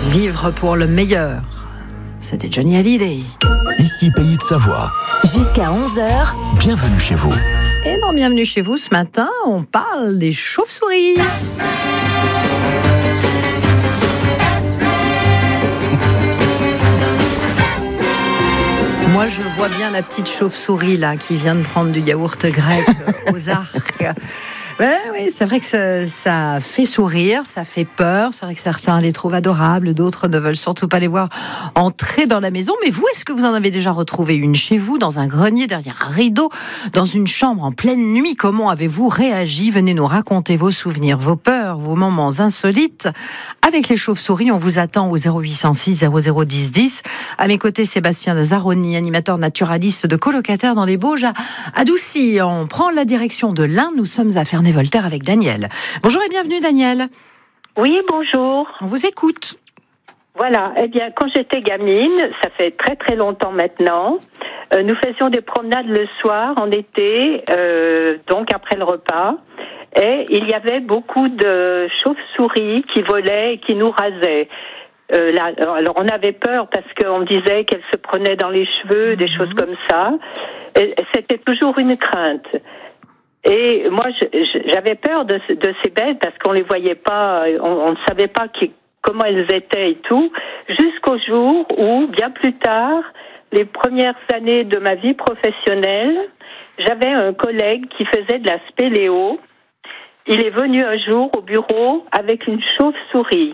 Vivre pour le meilleur. C'était Johnny Hallyday. Ici Pays de Savoie. Jusqu'à 11h. Bienvenue chez vous. Et non, bienvenue chez vous. Ce matin, on parle des chauves-souris. Moi, je vois bien la petite chauve-souris là qui vient de prendre du yaourt grec aux arcs. Oui, c'est vrai que ça fait sourire, ça fait peur. C'est vrai que certains les trouvent adorables, d'autres ne veulent surtout pas les voir entrer dans la maison. Mais vous, est-ce que vous en avez déjà retrouvé une chez vous, dans un grenier, derrière un rideau, dans une chambre en pleine nuit? Comment avez-vous réagi? Venez nous raconter vos souvenirs, vos peurs, vos moments insolites. Avec les chauves-souris, on vous attend au 0806 0010 10. À mes côtés, Sébastien Lazzaroni, animateur naturaliste de Colocataires dans les Bauges à Doucy. On prend la direction de l'Ain. Nous sommes à Ferney-Voltaire avec Daniel. Bonjour et bienvenue Daniel. Oui, bonjour. On vous écoute. Voilà, eh bien, quand j'étais gamine, ça fait très très longtemps maintenant, nous faisions des promenades le soir, en été, donc après le repas, et il y avait beaucoup de chauves-souris qui volaient et qui nous rasaient. Alors on avait peur parce qu'on me disait qu'elles se prenaient dans les cheveux, des choses comme ça, et c'était toujours une crainte. Et moi, j'avais peur de ces bêtes parce qu'on les voyait pas, on ne savait pas comment elles étaient et tout, jusqu'au jour où, bien plus tard, les premières années de ma vie professionnelle, j'avais un collègue qui faisait de la spéléo. Il est venu un jour au bureau avec une chauve-souris.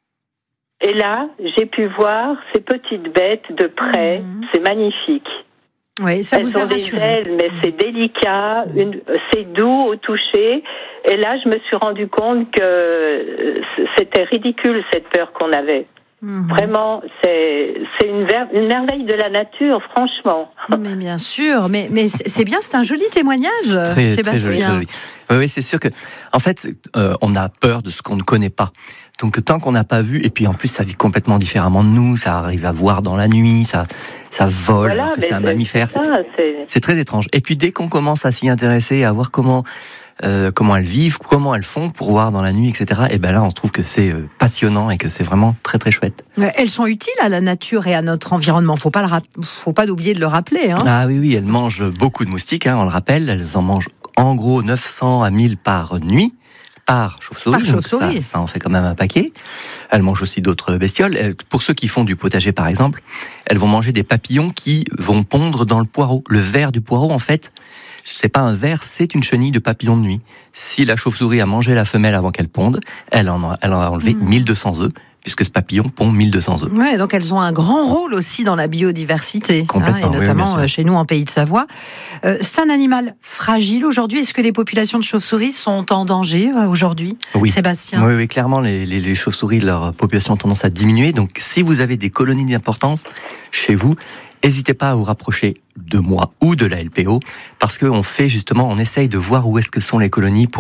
Et là, j'ai pu voir ces petites bêtes de près. C'est magnifique. Oui, ça vous a rassuré. Elles ont des ailes, mais c'est délicat, c'est doux au toucher. Et là, je me suis rendu compte que c'était ridicule cette peur qu'on avait. Vraiment, c'est une merveille de la nature, franchement. Mais bien sûr, mais c'est bien, c'est un joli témoignage, très, Sébastien. Très joli. Oui, c'est sûr que, en fait, on a peur de ce qu'on ne connaît pas. Donc, tant qu'on n'a pas vu, et puis en plus, ça vit complètement différemment de nous, ça arrive à voir dans la nuit, ça vole, voilà, alors que c'est un mammifère. C'est très étrange. Et puis, dès qu'on commence à s'y intéresser, à voir comment elles vivent, comment elles font pour voir dans la nuit, etc. Et ben là, on se trouve que c'est passionnant et que c'est vraiment très très chouette. Elles sont utiles à la nature et à notre environnement. Faut pas oublier de le rappeler. Hein. Ah oui, elles mangent beaucoup de moustiques. On le rappelle, elles en mangent en gros 900 à 1000 par nuit. Par chauve-souris, donc ça en fait quand même un paquet. Elles mangent aussi d'autres bestioles. Pour ceux qui font du potager, par exemple, elles vont manger des papillons qui vont pondre dans le poireau. Le ver du poireau, en fait, c'est pas un ver, c'est une chenille de papillon de nuit. Si la chauve-souris a mangé la femelle avant qu'elle ponde, elle en a enlevé 1200 œufs, puisque ce papillon pond 1200 œufs. Ouais, donc elles ont un grand rôle aussi dans la biodiversité, complètement, et notamment oui, chez nous en Pays de Savoie. C'est un animal fragile aujourd'hui. Est-ce que les populations de chauves-souris sont en danger aujourd'hui, Sébastien? Oui, clairement, les chauves-souris, leur population a tendance à diminuer. Donc, si vous avez des colonies d'importance chez vous, n'hésitez pas à vous rapprocher de moi ou de la LPO, parce qu'on essaye de voir où est-ce que sont les colonies pour